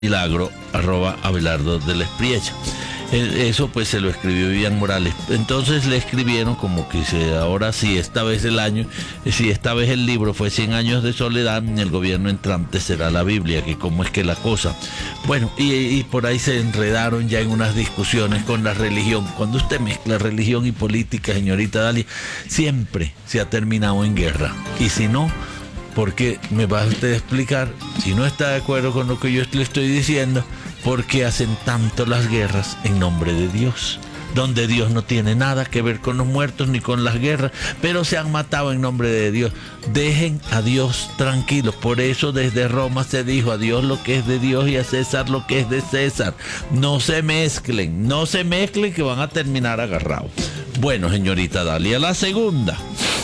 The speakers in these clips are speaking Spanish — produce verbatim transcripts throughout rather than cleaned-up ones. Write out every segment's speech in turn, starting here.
milagro arroba Abelardo de la Espriella. Eso pues se lo escribió Vivian Morales. Entonces le escribieron como que se, ahora sí, esta vez el año, si esta vez el libro fue cien años de soledad, el gobierno entrante será la Biblia, que cómo es que la cosa. Bueno, y, y por ahí se enredaron ya en unas discusiones con la religión. Cuando usted mezcla religión y política, señorita Dalia, siempre se ha terminado en guerra. Y si no, porque me va a usted explicar, si no está de acuerdo con lo que yo le estoy diciendo, ¿por qué hacen tanto las guerras en nombre de Dios? Donde Dios no tiene nada que ver con los muertos ni con las guerras, pero se han matado en nombre de Dios. Dejen a Dios tranquilos. Por eso desde Roma se dijo: a Dios lo que es de Dios y a César lo que es de César. No se mezclen, no se mezclen, que van a terminar agarrados. Bueno, señorita Dalia, la segunda.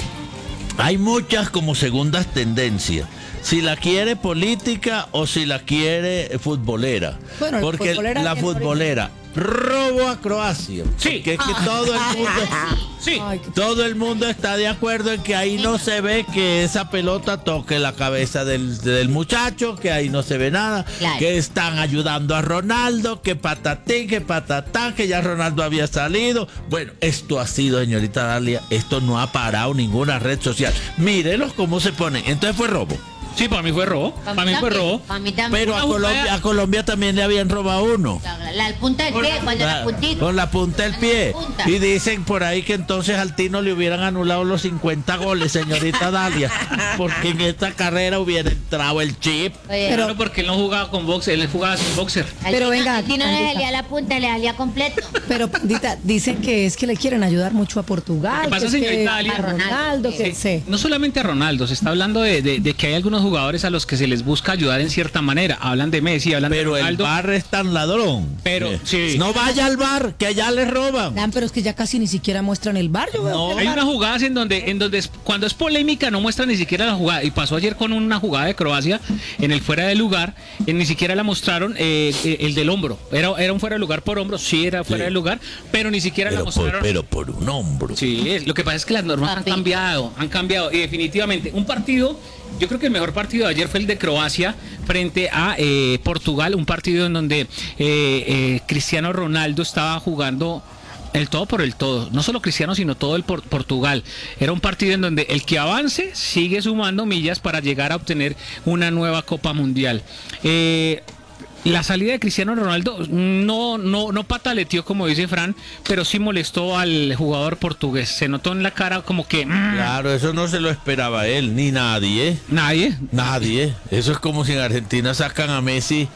Hay muchas como segundas tendencias. Si la quiere política o si la quiere futbolera. Bueno, porque futbolera la futbolera robo a Croacia. Sí. Que es que todo el mundo, sí. todo el mundo está de acuerdo en que ahí no se ve que esa pelota toque la cabeza del, del muchacho, que ahí no se ve nada, claro. Que están ayudando a Ronaldo, que patatín, que patatán, que ya Ronaldo había salido. Bueno, esto ha sido, señorita Dalia, esto no ha parado ninguna red social. Mírelos cómo se ponen. Entonces fue robo. Sí, para mí fue robo. Para mí fue robo. Pero a Colombia, a Colombia también le habían robado uno. La, la, la punta del pie, cuando la, la puntita. Con la punta del pie. Y dicen por ahí que entonces al Tino le hubieran anulado los cincuenta goles, señorita Dalia. Porque en esta carrera hubiera entrado el chip. Oye, pero claro, porque él no jugaba con boxer, él jugaba sin boxer. Al pero venga, al Tino le salía la punta, le salía completo. Pero, Pandita, dicen que es que le quieren ayudar mucho a Portugal. ¿Qué pasa, señorita Dalia? A Ronaldo, que sí. No solamente a Ronaldo, se está hablando de, de, de que hay algunos jugadores a los que se les busca ayudar en cierta manera. Hablan de Messi, hablan pero de Ronaldo. Pero el bar es tan ladrón. Pero eh. sí. No vaya al bar, que allá le roban. Dan, pero es que ya casi ni siquiera muestran el bar. Yo veo no, el hay bar. unas jugadas en donde, en donde es, cuando es polémica no muestran ni siquiera la jugada. Y pasó ayer con una jugada de Croacia en el fuera de lugar, eh, ni siquiera la mostraron eh, eh, el del hombro. Era, era un fuera de lugar por hombro, sí era fuera sí. de lugar, pero ni siquiera pero la mostraron. Por, pero por un hombro. Sí, es, lo que pasa es que las normas Papi. han cambiado, han cambiado. Y definitivamente, un partido, yo creo que el mejor partido de ayer fue el de Croacia frente a eh, Portugal, un partido en donde eh, eh, Cristiano Ronaldo estaba jugando el todo por el todo, no solo Cristiano sino todo el por Portugal. Era un partido en donde el que avance sigue sumando millas para llegar a obtener una nueva Copa Mundial. Eh, La salida de Cristiano Ronaldo no, no, no pataleteó, como dice Fran, pero sí molestó al jugador portugués. Se notó en la cara como que... Mmm. Claro, eso no se lo esperaba él, ni nadie. ¿Nadie? Nadie. Eso es como si en Argentina sacan a Messi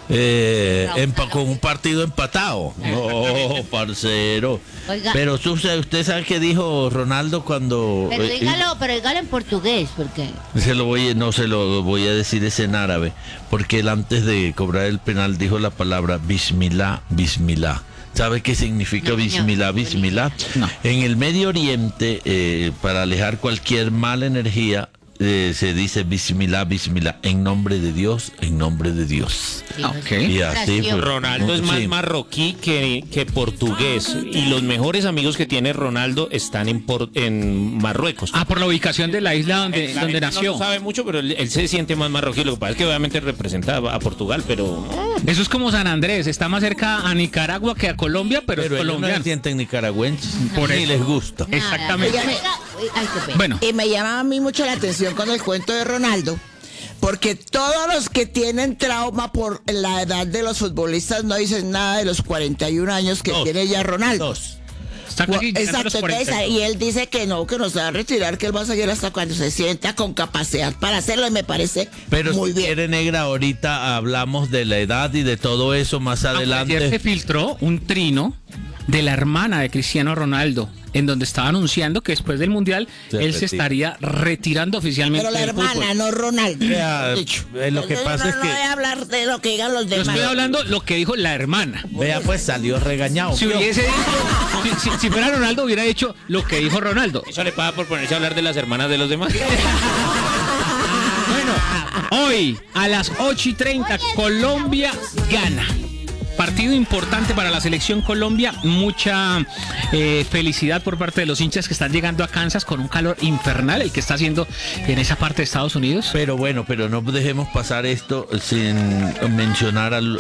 eh, empa con un partido empatado. No, parcero. Oiga. Pero usted, usted sabe qué dijo Ronaldo cuando... Pero dígalo, pero dígalo en portugués, porque... Se lo voy, no se lo voy a decir es en árabe, porque él antes de cobrar el penal dijo la palabra Bismillah, Bismillah. ¿Sabe qué significa no, Bismillah, no, Bismillah? No. En el Medio Oriente, eh, para alejar cualquier mala energía, Eh, se dice Bismillah, Bismillah, en nombre de Dios, en nombre de Dios. Okay. Y así pues, Ronaldo es más sí. marroquí que, que portugués, y los mejores amigos que tiene Ronaldo están en, por, en Marruecos. Ah, por la ubicación de la isla donde, donde nació. No sabe mucho, pero él, él se siente más marroquí. Lo que pasa es que obviamente representa a Portugal, pero... Eso es como San Andrés, está más cerca a Nicaragua que a Colombia, pero, pero es colombiano. No se sienten nicaragüenses, por ni eso les gusta. Nada, exactamente. Ay, bueno. Y me llama a mí mucho la atención con el cuento de Ronaldo, porque todos los que tienen trauma por la edad de los futbolistas no dicen nada de los cuarenta y un años que dos, tiene ya Ronaldo. Dos. Exacto, entonces, y él dice que no, que no se va a retirar, que él va a seguir hasta cuando se sienta con capacidad para hacerlo, y me parece pero muy si bien. Quiere, negra, ahorita hablamos de la edad y de todo eso más adelante. Ayer se filtró un trino de la hermana de Cristiano Ronaldo, en donde estaba anunciando que después del Mundial se él retira. se estaría retirando oficialmente. Pero la hermana, fútbol. no Ronaldo. Vea, eh, lo que pasa no, es no que... voy a hablar de lo que digan los demás. Yo estoy hablando lo que dijo la hermana. Vea, pues salió regañado. Si hubiese dicho, si, si, si fuera Ronaldo, hubiera dicho lo que dijo Ronaldo. Eso le paga por ponerse a hablar de las hermanas de los demás. Bueno, hoy a las ocho y treinta Colombia gana. partido importante para la selección Colombia, mucha eh, felicidad por parte de los hinchas que están llegando a Kansas con un calor infernal, el que está haciendo en esa parte de Estados Unidos. Pero bueno, pero no dejemos pasar esto sin mencionar al,